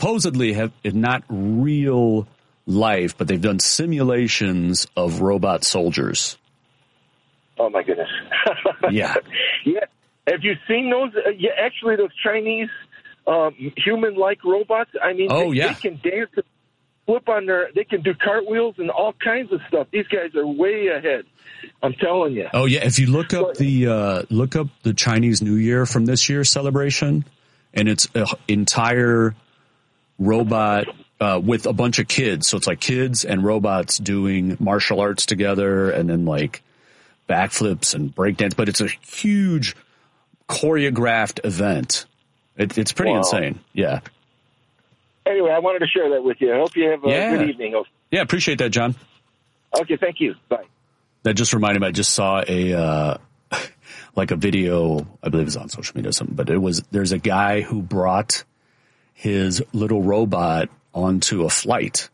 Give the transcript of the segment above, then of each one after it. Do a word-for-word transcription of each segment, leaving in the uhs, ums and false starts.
supposedly have not real life, but they've done simulations of robot soldiers. Oh my goodness! Yeah, yeah. Have you seen those? Uh, yeah, actually, those Chinese um, human-like robots. I mean, oh they, yeah, they can dance, flip on their, they can do cartwheels and all kinds of stuff. These guys are way ahead. I'm telling you. Oh yeah, if you look up the uh, look up the Chinese New Year from this year's celebration, and it's an entire robot uh, with a bunch of kids. So it's like kids and robots doing martial arts together, and then like backflips and breakdance. But it's a huge choreographed event. It, it's pretty wow. insane. Yeah. Anyway, I wanted to share that with you. I hope you have a yeah. good evening. Yeah, appreciate that, John. Okay, thank you. Bye. That just reminded me, I just saw a, uh, like a video, I believe it was on social media or something, but it was, there's a guy who brought his little robot onto a flight.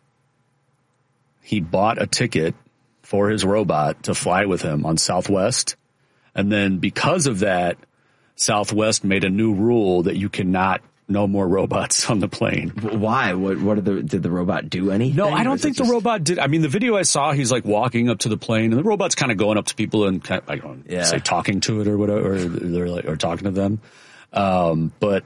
He bought a ticket for his robot to fly with him on Southwest. And then because of that, Southwest made a new rule that you cannot no more robots on the plane. Why? What? What did the did the robot do anything? No, I don't think the just... robot did. I mean, the video I saw, he's like walking up to the plane, and the robot's kind of going up to people and kind of, I don't yeah. say talking to it or whatever, or they're like or talking to them. Um, but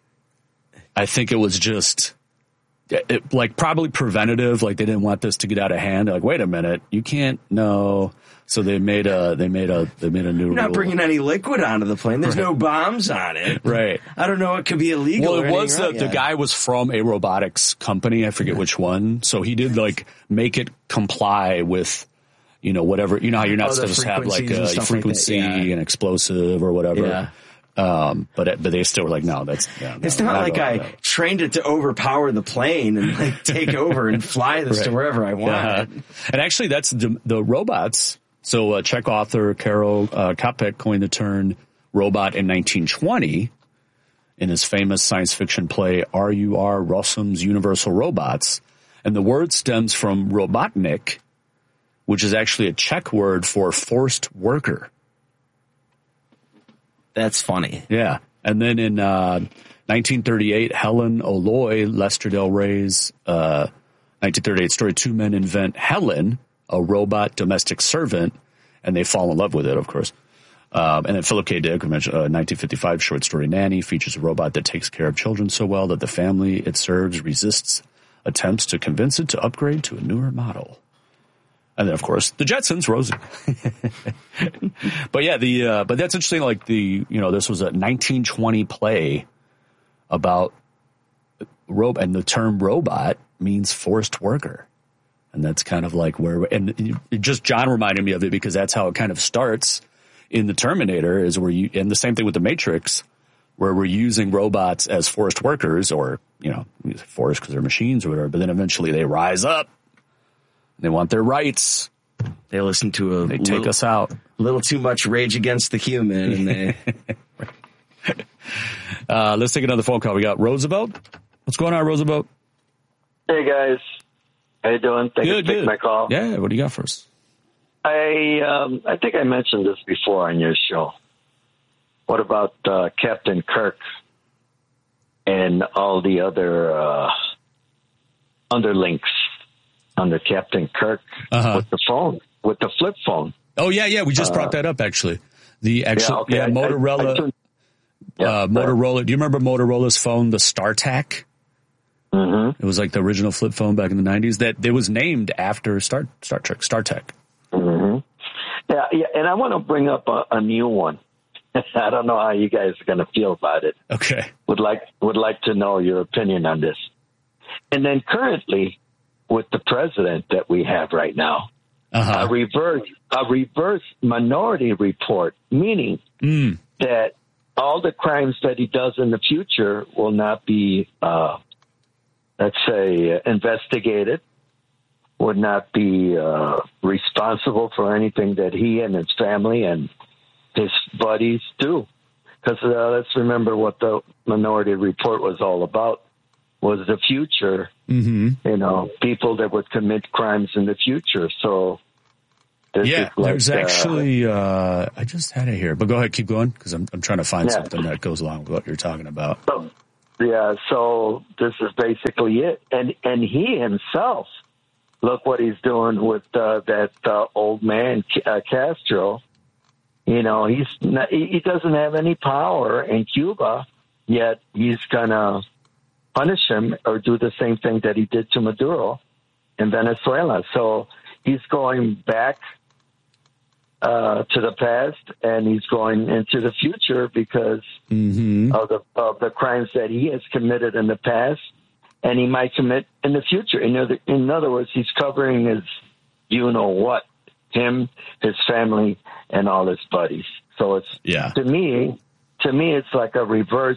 I think it was just it, like probably preventative. Like they didn't want this to get out of hand. They're like, wait a minute, you can't. No. So they made a they made a they made a new. You're not rule. bringing any liquid onto the plane. There's right. no bombs on it. Right. I don't know. It could be illegal. Well, it was the, right the guy was from a robotics company. I forget which one. So he did like make it comply with, you know, whatever. You know how you're not oh, supposed to have like a frequency like yeah. and explosive or whatever. Yeah. Um, but but they still were like, no, that's yeah, no, it's not like I that. trained it to overpower the plane and like take over and fly this right. to wherever I want. Uh-huh. And actually, that's the the robots. So uh, Czech author Karel uh, Čapek coined the term robot in nineteen twenty in his famous science fiction play R U R Rossum's Universal Robots. And the word stems from robotnik, which is actually a Czech word for forced worker. That's funny. Yeah. And then in uh, nineteen thirty-eight, Helen O'Loy, Lester Del Rey's uh, nineteen thirty-eight story, two men invent Helen, a robot domestic servant, and they fall in love with it, of course. Um, and then Philip K. Dick, who mentioned uh, nineteen fifty-five short story Nanny, features a robot that takes care of children so well that the family it serves resists attempts to convince it to upgrade to a newer model. And then, of course, the Jetsons, Rosie. But yeah, the uh, but that's interesting. Like the you know, this was a nineteen twenty play about robot, and the term robot means forced worker. And that's kind of like where, and it just John reminded me of it because that's how it kind of starts in the Terminator is where you, and the same thing with the Matrix, where we're using robots as forced workers or, you know, forced because they're machines or whatever, but then eventually they rise up. They want their rights. They listen to a they take little, us out. A little too much Rage Against the Human. And they... uh, let's take another phone call. We got Roosevelt. What's going on, Roosevelt? Hey, guys. How you doing? Thank good, you for taking good. my call. Yeah, what do you got for us? I um, I think I mentioned this before on your show. What about uh, Captain Kirk and all the other uh, underlinks under Captain Kirk uh-huh. with the phone, with the flip phone? Oh, yeah, yeah. We just uh, brought that up, actually. The actual, yeah, okay. yeah Motorola. I, I turned, yeah, uh, Motorola. Do you remember Motorola's phone, the StarTAC? Mm-hmm. It was like the original flip phone back in the nineties. That it was named after Star Star Trek, StarTAC. Mm-hmm. Yeah, yeah, and I want to bring up a, a new one. I don't know how you guys are going to feel about it. Okay. Would like would like to know your opinion on this. And then currently, with the president that we have right now, uh-huh. a reverse a reverse minority report, meaning mm. that all the crimes that he does in the future will not be, uh, let's say, uh, investigated, would not be uh, responsible for anything that he and his family and his buddies do. Because uh, let's remember what the minority report was all about, was the future, mm-hmm. you know, people that would commit crimes in the future. So yeah, like, there's actually, uh, uh, I just had it here, but go ahead, keep going, because I'm, I'm trying to find yeah. something that goes along with what you're talking about. So, yeah. So this is basically it. And and he himself, look what he's doing with uh, that uh, old man uh, Castro. You know, he's not, he doesn't have any power in Cuba, yet he's gonna punish him or do the same thing that he did to Maduro in Venezuela. So he's going back uh, to the past, and he's going into the future because mm-hmm. of the of the crimes that he has committed in the past, and he might commit in the future. In other, in other words, he's covering his, you know what, him, his family, and all his buddies. So it's yeah. to me, to me, it's like a reverse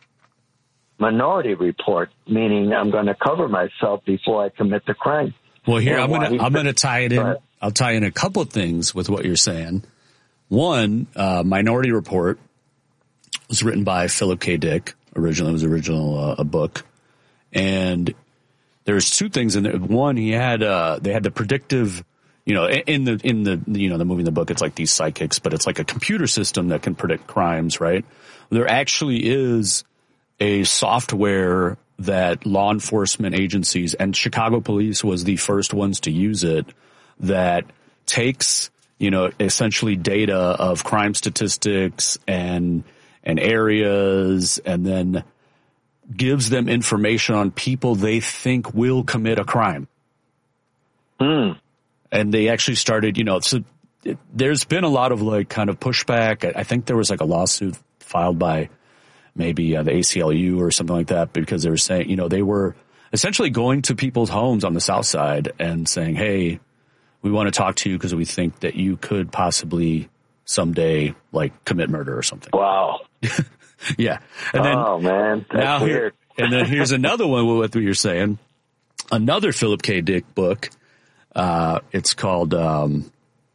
Minority Report, meaning I'm going to cover myself before I commit the crime. Well, here and I'm going to I'm going to tie it in. I'll tie in a couple of things with what you're saying. One, uh, Minority Report was written by Philip K. Dick. Originally, it was original uh, a book, and there's two things in there. One, he had uh, they had the predictive. You know, in the in the you know the movie in the book, it's like these psychics, but it's like a computer system that can predict crimes, right? There actually is a software that law enforcement agencies, and Chicago police was the first ones to use it, that takes, you know, essentially data of crime statistics and and areas, and then gives them information on people they think will commit a crime. Hmm. And they actually started, you know, so it, there's been a lot of like kind of pushback. I, I think there was like a lawsuit filed by maybe uh, the A C L U or something like that, because they were saying, you know, they were essentially going to people's homes on the South Side and saying, hey, we want to talk to you because we think that you could possibly someday like commit murder or something. Wow. Yeah. And then, oh, man. That's now weird. Here, and then here's another one with what you're saying. Another Philip K. Dick book. Uh, it's called, um,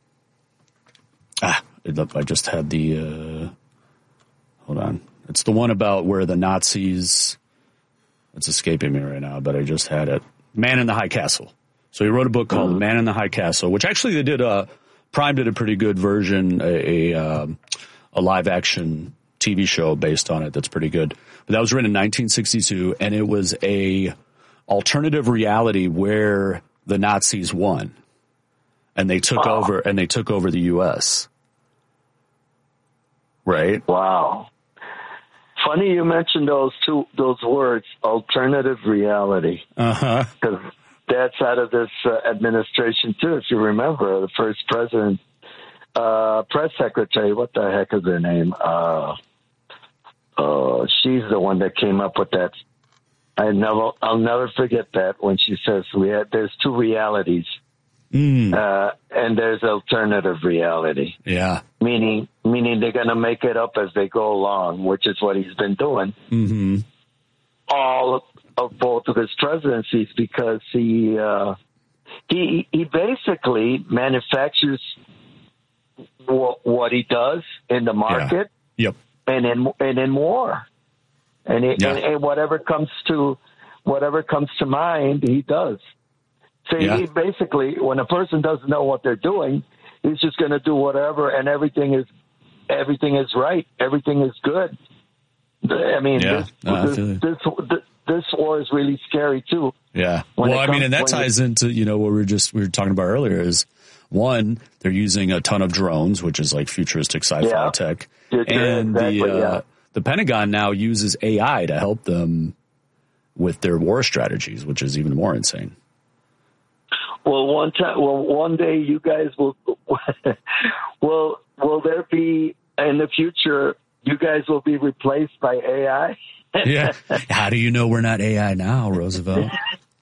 ah, I just had the, uh, hold on. It's the one about where the Nazis, it's escaping me right now, but I just had it. Man in the High Castle. So he wrote a book called mm-hmm. Man in the High Castle, which actually they did a, Prime did a pretty good version, a, a, um, a live action T V show based on it that's pretty good. But that was written in nineteen sixty-two, and it was a alternative reality where the Nazis won, and they took wow. over, and they took over the U S. Right? Wow. Funny you mentioned those two those words, alternative reality. Uh-huh. Because that's out of this uh, administration too. If you remember, the first president, uh, press secretary, what the heck is her name? Uh, uh, she's the one that came up with that. I never, I'll never forget that when she says we had, there's two realities, mm. uh, and there's alternative reality. Yeah. Meaning, meaning they're going to make it up as they go along, which is what he's been doing. Mm-hmm. All of both of his presidencies, because he, uh, he, he basically manufactures w- what he does in the market. Yeah. Yep. And in, and in war. And, it, yeah. and, and whatever comes to whatever comes to mind, he does. So yeah. he basically, when a person doesn't know what they're doing, he's just going to do whatever, and everything is everything is right, everything is good. I mean, yeah. this, no, this, this, this this war is really scary too. Yeah. Well, I comes, mean, and that ties into, you know, what we were just we were talking about earlier is, one, they're using a ton of drones, which is like futuristic sci-fi yeah. tech, yeah, and exactly, the. Uh, yeah. The Pentagon now uses A I to help them with their war strategies, which is even more insane. Well, one time, well, one day you guys will, will, will there be in the future? You guys will be replaced by A I. Yeah. How do you know we're not A I now, Roosevelt?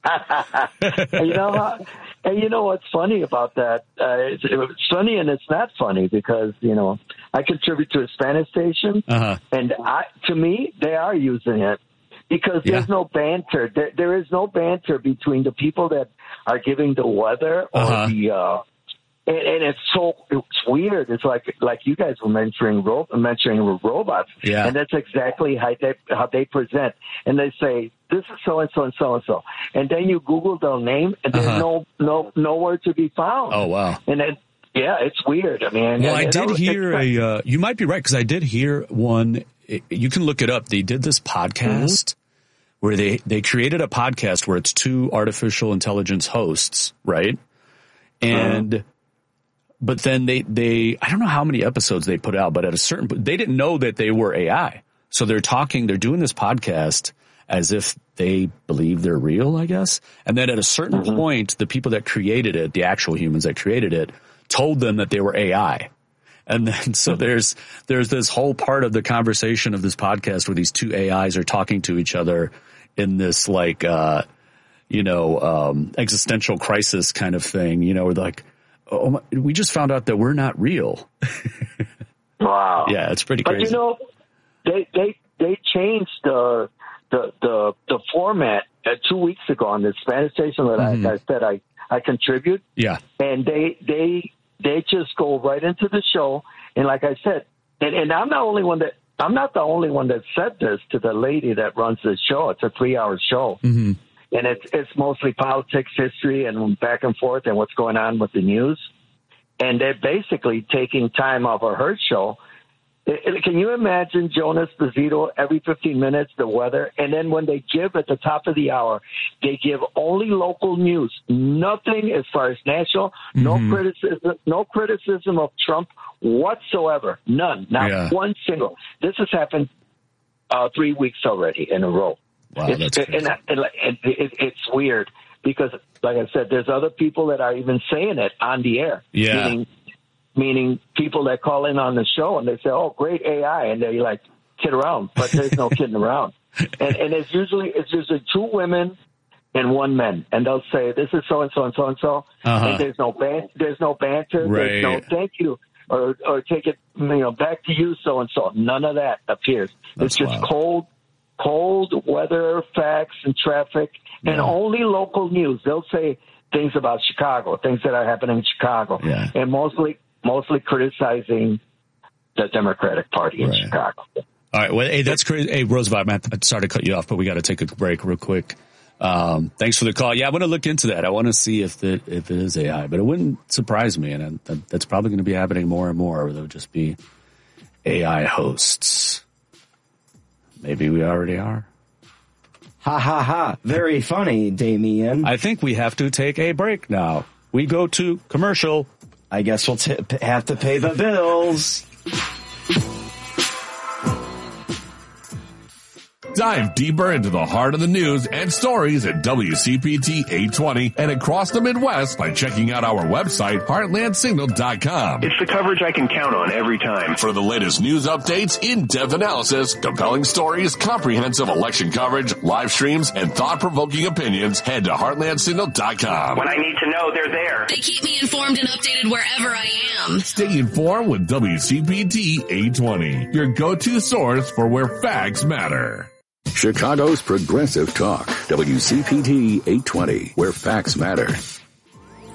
you know, and you know what's funny about that? Uh, it's, it's funny and it's not funny because you know I contribute to a Spanish station, uh-huh. and I, to me, they are using it because yeah. there's no banter. There, there is no banter between the people that are giving the weather or uh-huh. the. Uh, and, and it's so it's weird. It's like like you guys were mentioning ro- mentioning robots, yeah. and that's exactly how they how they present. And they say this is so and so and so and so, and then you Google their name, and there's uh-huh. no no nowhere to be found. Oh wow! And then yeah, it's weird. I mean, well, and, I did and hear a. Uh, you might be right because I did hear one. You can look it up. They did this podcast. where they, they created a podcast where it's two artificial intelligence hosts, right? And, uh-huh. but then they, they, I don't know how many episodes they put out, but at a certain, they didn't know that they were A I. So they're talking, they're doing this podcast as if they believe they're real, I guess. And then at a certain mm-hmm. point, the people that created it, the actual humans that created it, told them that they were A I. And then so there's there's this whole part of the conversation of this podcast where these two A Is are talking to each other in this like uh you know um existential crisis kind of thing, you know, where like, oh my, we just found out that we're not real. Wow. Yeah, it's pretty but crazy. But you know, they they they changed the the the, the format uh, two weeks ago on the Spanish station that mm-hmm. I, I said I I contribute. Yeah. And they they They just go right into the show, and like I said, and, and I'm not only one that I'm not the only one that said this to the lady that runs the show. It's a three-hour show, mm-hmm. and it's it's mostly politics, history, and back and forth, and what's going on with the news. And they're basically taking time off of her show. It, it, can you imagine Jonas Esposito every fifteen minutes, the weather, and then when they give at the top of the hour, they give only local news, nothing as far as national, mm-hmm. no criticism, no criticism of Trump whatsoever, none, not yeah. one single. This has happened uh, three weeks already in a row. Wow, it's, that's and, and, and it, it's weird because, like I said, there's other people that are even saying it on the air. Yeah. Meaning, meaning people that call in on the show and they say, oh, great A I. And they like kid around, but there's no kidding around. And, and it's usually, it's usually two women and one man. And they'll say, this is so-and-so and so-and-so. Uh-huh. And there's no ban- there's no banter. Right. There's no thank you or, or take it, you know, back to you, so-and-so. None of that appears. That's it's just wild. cold, cold weather, facts and traffic and yeah. only local news. They'll say things about Chicago, things that are happening in Chicago. Yeah. And mostly, Mostly criticizing the Democratic Party in right. Chicago. All right. Well, hey, that's crazy. Hey, Roosevelt, man, I'm sorry to cut you off, but we got to take a break real quick. Um, thanks for the call. Yeah, I want to look into that. I want to see if the, if it is A I, but it wouldn't surprise me. And I, that's probably going to be happening more and more, where there'll just be A I hosts. Maybe we already are. Ha ha ha. Very funny, Damien. I think we have to take a break now. We go to commercial. I guess we'll t- have to pay the bills. Dive deeper into the heart of the news and stories at W C P T eight twenty and across the Midwest by checking out our website, heartland signal dot com. It's the coverage I can count on every time. For the latest news updates, in-depth analysis, compelling stories, comprehensive election coverage, live streams, and thought-provoking opinions, head to heartland signal dot com. When I need to know, they're there. They keep me informed and updated wherever I am. Stay informed with W C P T eight twenty, your go-to source for where facts matter. Chicago's Progressive Talk, W C P T eight twenty, where facts matter.